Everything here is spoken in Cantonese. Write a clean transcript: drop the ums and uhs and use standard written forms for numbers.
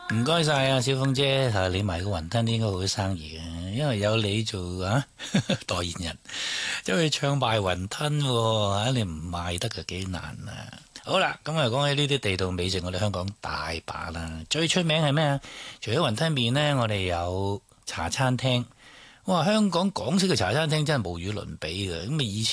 唔該晒啊，小鳳姐，你賣個雲吞應該好生意嘅，因為有你做代言人，因為唱賣雲吞你唔賣得就幾難啊！好啦，咁講起呢啲地道美食，我哋香港大把啦。最出名係咩啊？除咗雲吞麵呢，我哋有茶餐廳。哇，香港港式嘅茶餐廳真係無與倫比嘅。咁以前